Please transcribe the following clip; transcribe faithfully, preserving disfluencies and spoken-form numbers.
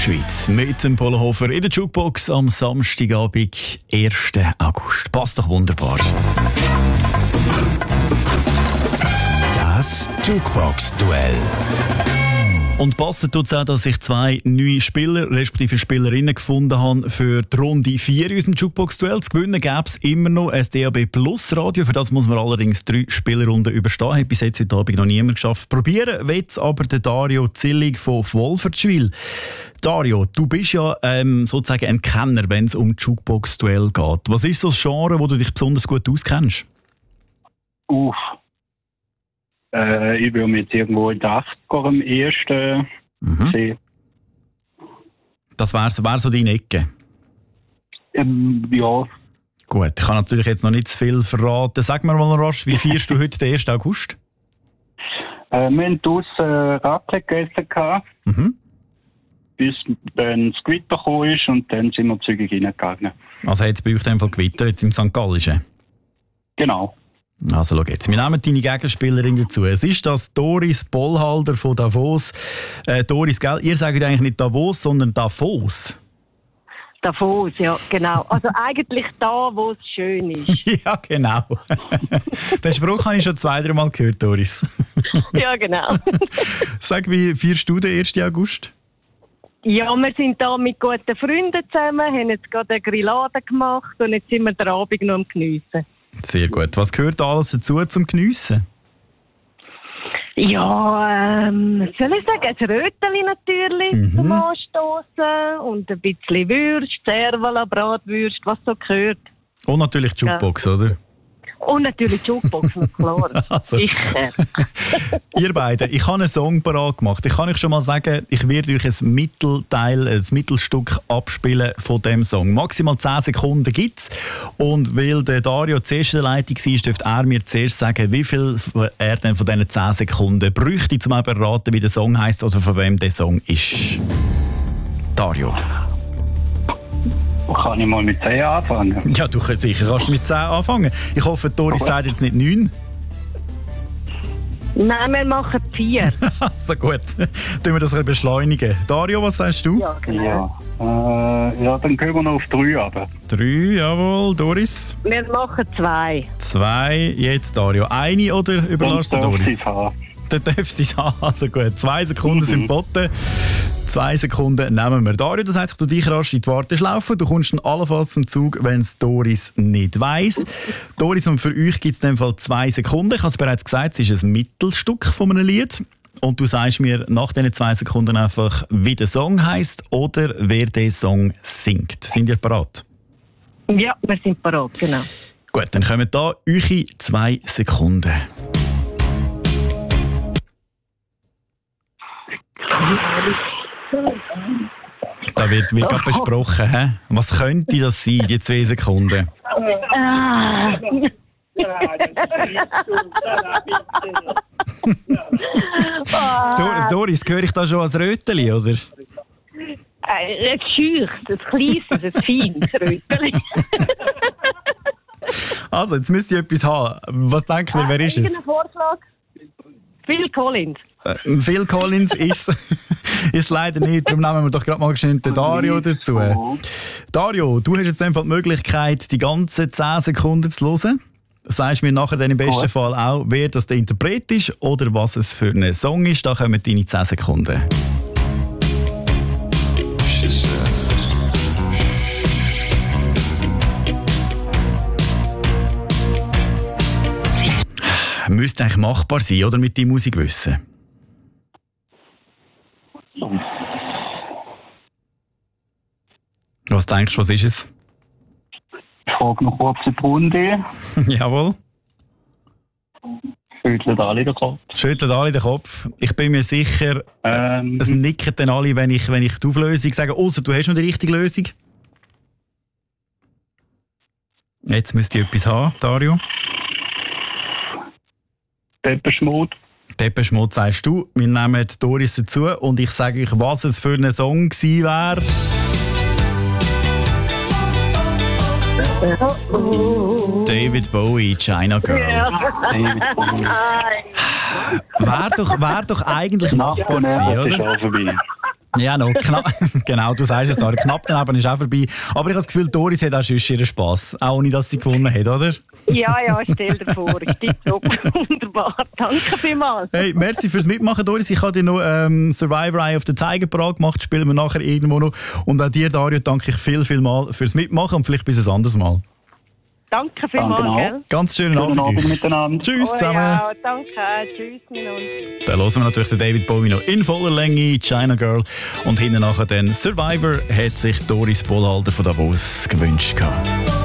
Schweiz mit dem Polohofer in der Jukebox am Samstagabend, ersten August. Passt doch wunderbar. Das Jukebox-Duell. Und passt tut es auch, dass ich zwei neue Spieler, respektive Spielerinnen gefunden habe für die Runde vier in unserem Jukebox-Duell. Zu gewinnen gäbe es immer noch ein D A B Plus Radio. Für das muss man allerdings drei Spielrunden überstehen. Hat bis jetzt heute Abend noch niemand geschafft. Probieren will aber der Dario Zillig von Wolfertschwil. Dario, du bist ja ähm, sozusagen ein Kenner, wenn es um Jukebox-Duell geht. Was ist so das Genre, wo du dich besonders gut auskennst? Uff. Äh, ich will mich jetzt irgendwo in den achtziger am ehesten Mhm. sehen. Das wäre wär so deine Ecke. Ähm, ja, Gut, ich kann natürlich jetzt noch nicht zu viel verraten. Sag mir mal rasch, wie feierst du heute den ersten August? äh, wir haben draussen Raclette gegessen gehabt, Mhm. bis dann das Gewitter gekommen ist und dann sind wir zügig reingegangen. Also hat es bei euch in dem Fall gewittert im Sankt Gallischen? Genau. Also schau jetzt, wir nehmen deine Gegenspielerin dazu. Es ist das Doris Bollhalder von Davos. Äh, Doris, gell? Ihr sagt eigentlich nicht Davos, sondern Davos. Davos, ja, genau. Also eigentlich da, wo es schön ist. Ja, genau. Den Spruch habe ich schon zwei, drei Mal gehört, Doris. Ja, genau. Sag, wie feierst du den ersten August? Ja, wir sind da mit guten Freunden zusammen, haben jetzt gerade eine Grillade gemacht und jetzt sind wir den Abend noch am Geniessen. Sehr gut. Was gehört alles dazu zum Geniessen? Ja, ähm, soll ich sagen, ein Röteli natürlich Mhm. zum Anstossen und ein bisschen Würst, Servala, Bratwürst, was so gehört. Und natürlich die Jukebox, oder? Und natürlich die Jukebox, na klar. Also. Sicher. Ihr beiden, ich habe einen Song parat gemacht. Ich kann euch schon mal sagen, ich werde euch ein Mittelteil, ein Mittelstück abspielen von dem Song. Maximal zehn Sekunden gibt es. Und weil der Dario zuerst in der Leitung war, dürfte er mir zuerst sagen, wie viel er denn von diesen zehn Sekunden bräuchte, um eben zu erraten, wie der Song heisst oder von wem der Song ist. Dario. Kann ich mal mit zehn anfangen? Ja, du kannst sicher kannst mit zehn anfangen. Ich hoffe, Doris sagt jetzt nicht neun. Nein, wir machen vier. So gut, tun wir das ein bisschen beschleunigen. Dario, was sagst du? Ja, genau. Ja. Äh, ja, dann gehen wir noch auf drei runter. Drei, jawohl. Doris? Wir machen zwei. Zwei, jetzt Dario. Eine oder überlässt du Dann darf Doris? ich's haben. Dann darfst du es haben. Also gut, zwei Sekunden sind geboten. Zwei Sekunden nehmen wir. Dario, das heisst, du dich rasch in die Warteschlaufe. Du kommst dann allenfalls zum Zug, wenn es Doris nicht weiss. Doris, und für euch gibt es in dem Fall zwei Sekunden. Ich habe es bereits gesagt, es ist ein Mittelstück von einem Lied. Und du sagst mir nach diesen zwei Sekunden einfach, wie der Song heisst oder wer den Song singt. Sind ihr bereit? Ja, wir sind parat, genau. Gut, dann kommen da eure zwei Sekunden. Da wird, wird gerade besprochen, hä? Was könnte das sein, die zwei Sekunden? Ah. Dor Doris, höre ich da schon als Röteli, oder? Ein scheucht, ein kleines, ein feines Röteli. Also, jetzt müsst ihr etwas haben. Was denkt ihr, wer ist es? Irgendein Vorschlag? Phil Collins. Äh, Phil Collins ist es leider nicht, darum nehmen wir doch gerade mal schnell den Dario dazu. Dario, du hast jetzt einfach die Möglichkeit, die ganzen zehn Sekunden zu hören. Sagst mir nachher dann im besten Gut. Fall auch, wer das der Interpret ist oder was es für ein Song ist. Da kommen deine zehn Sekunden. Müsste eigentlich machbar sein, oder? Mit deinem Musikwissen. Was denkst du, was ist es? Ich frage noch kurz in die Runde. Jawohl. Schüttelt alle den Kopf. Schüttelt alle den Kopf. Ich bin mir sicher, Ähm, es nicken dann alle, wenn ich, wenn ich die Auflösung sage. Ausser du hast noch die richtige Lösung. Jetzt müsst ihr etwas haben, Dario. Depeche Mode. Depeche Mode sagst du. Wir nehmen Doris dazu und ich sage euch, was es für ein Song gewesen wäre. Oh, oh. David Bowie, China Girl. Wäre doch, wär doch eigentlich machbar gewesen, ist oder? auch vorbei. Ja, no, knapp, genau, du sagst es, da, knapp daneben ist auch vorbei. Aber ich habe das Gefühl, Doris hat auch sonst ihren Spass. Auch ohne, dass sie gewonnen hat, oder? Ja, ja, stell dir vor. Tipptopp. Wunderbar. Danke vielmals. Hey, merci fürs Mitmachen, Doris. Ich habe dir noch ähm, Survivor Eye of the Tiger parat gemacht. Spielen wir nachher irgendwo noch. Und auch dir, Dario, danke ich viel, viel mal fürs Mitmachen und vielleicht bis ein anderes Mal. Danke vielmals, Danke gell? Ganz schönen Guten Abend. Abend miteinander. Tschüss Oh, zusammen. ja, danke. Tschüss, miteinander. Dann hören wir natürlich den David Bowie noch in voller Länge, China Girl. Und hinten nachher dann Survivor hat sich Doris Bollhalter von Davos gewünscht.